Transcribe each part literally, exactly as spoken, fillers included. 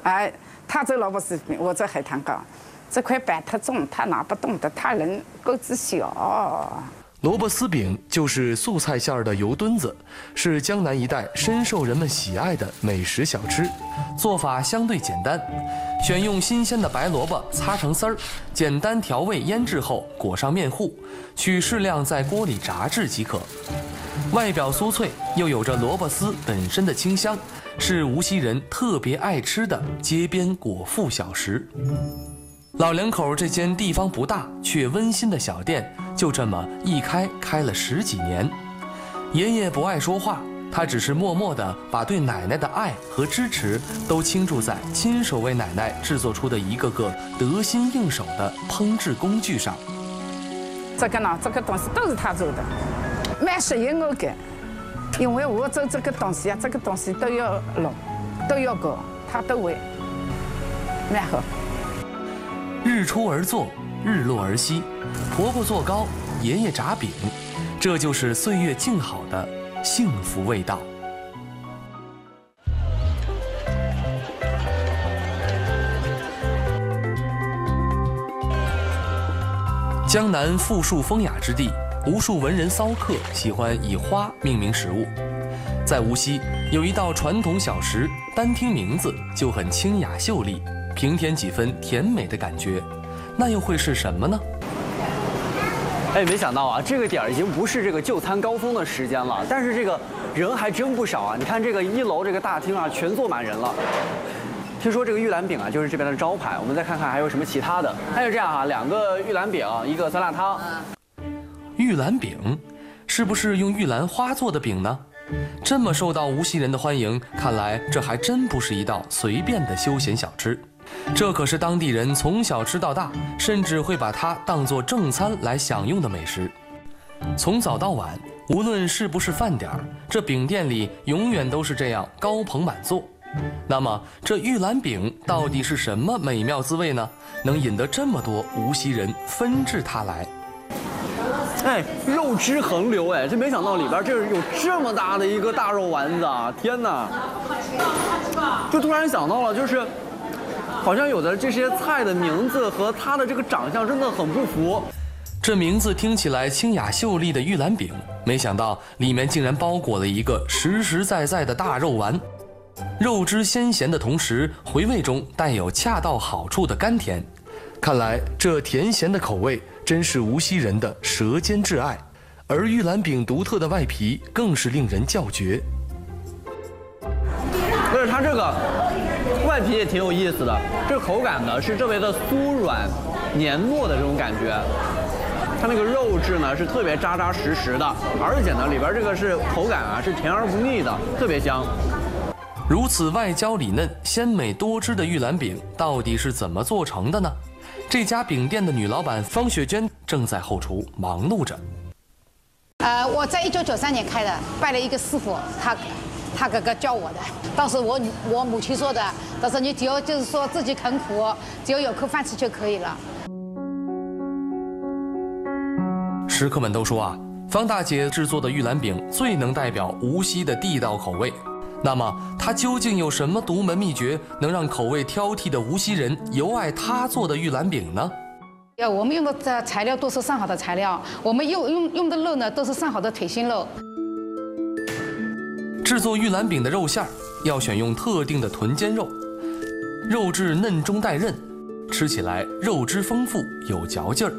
哎，他这萝卜丝饼，我这海棠糕，这块板太重，他拿不动的，他人个子小。 萝卜丝饼就是素菜馅儿的油墩子，是江南一带深受人们喜爱的美食小吃。做法相对简单，选用新鲜的白萝卜擦成丝儿，简单调味腌制后裹上面糊，取适量在锅里炸制即可。外表酥脆，又有着萝卜丝本身的清香，是无锡人特别爱吃的街边果腹小食。老两口这间地方不大却温馨的小店，就这么一开开了十几年。爷爷不爱说话，他只是默默地把对奶奶的爱和支持都倾注在亲手为奶奶制作出的一个个得心应手的烹制工具上。 这个呢，这个东西都是他做的，蛮适应我的，因为我做这个东西啊，这个东西都要弄，都要搞，他都会，蛮好。 日出而作，日落而息，婆婆做糕，爷爷炸饼，这就是岁月静好的幸福味道。江南富庶风雅之地，无数文人骚客喜欢以花命名食物。在无锡有一道传统小食，单听名字就很清雅秀丽，平添几分甜美的感觉，那又会是什么呢？ 哎，没想到啊，这个点儿已经不是这个就餐高峰的时间了，但是这个人还真不少啊！你看这个一楼这个大厅啊，全坐满人了。听说这个玉兰饼啊，就是这边的招牌。我们再看看还有什么其他的。还有这样啊，两个玉兰饼，一个酸辣汤。 玉兰饼，是不是用玉兰花做的饼呢？这么受到无锡人的欢迎，看来这还真不是一道随便的休闲小吃。这可是当地人从小吃到大，甚至会把它当作正餐来享用的美食。从早到晚，无论是不是饭点儿，这饼店里永远都是这样高朋满座。那么这玉兰饼到底是什么美妙滋味呢？能引得这么多无锡人纷至沓来？ 哎，肉汁横流，哎，这没想到里边这有这么大的一个大肉丸子啊！天哪！就突然想到了，就是好像有的这些菜的名字和它的这个长相真的很不符。 这名字听起来清雅秀丽的玉兰饼，没想到里面竟然包裹了一个实实在在的大肉丸。肉汁鲜咸的同时，回味中带有恰到好处的甘甜。看来这甜咸的口味真是无锡人的舌尖挚爱，而玉兰饼独特的外皮更是令人叫绝。 但是它这个外皮也挺有意思的，这口感呢是特别的酥软黏糯的这种感觉。它那个肉质呢是特别扎扎实实的，而且呢里边这个是口感啊是甜而不腻的，特别香。 如此外焦里嫩、鲜美多汁的玉兰饼到底是怎么做成的呢？这家饼店的女老板方雪娟正在后厨忙碌着。 呃，我在一九九三年开的，拜了一个师傅，他他哥哥教我的。当时我我母亲说的，当时你只要就是说自己肯苦，只要有口饭吃就可以了。 食客们都说啊，方大姐制作的玉兰饼最能代表无锡的地道口味。那么，它究竟有什么独门秘诀，能让口味挑剔的无锡人尤爱她做的玉兰饼呢？ 呃，我们用的这材料都是上好的材料，我们用用用的肉呢都是上好的腿心肉。 制作玉兰饼的肉馅儿要选用特定的臀尖肉，肉质嫩中带韧，吃起来肉汁丰富有嚼劲儿。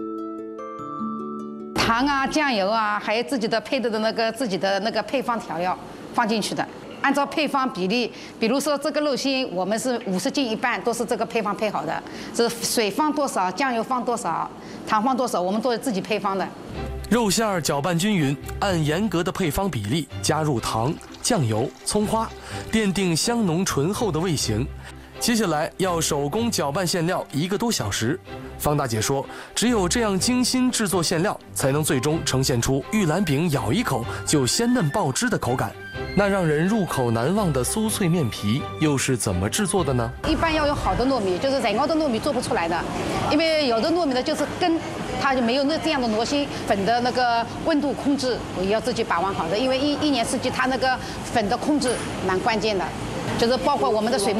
糖啊、酱油啊，还有自己的配的的那个自己的那个配方调料放进去的。按照配方比例，比如说这个肉心，我们是五十斤一半，都是这个配方配好的。这水放多少，酱油放多少，糖放多少，我们都是自己配方的。 肉馅儿搅拌均匀，按严格的配方比例加入糖、酱油、葱花，奠定香浓醇厚的味型。接下来要手工搅拌馅料一个多小时。方大姐说，只有这样精心制作馅料，才能最终呈现出玉兰饼咬一口就鲜嫩爆汁的口感。那让人入口难忘的酥脆面皮又是怎么制作的呢？ 一般要有好的糯米，就是人熬的糯米做不出来的，因为有的糯米呢就是根，它就没有那这样的糯心。粉的那个温度控制我也要自己把握好的，因为一一年四季它那个粉的控制蛮关键的，就是包括我们的水磨。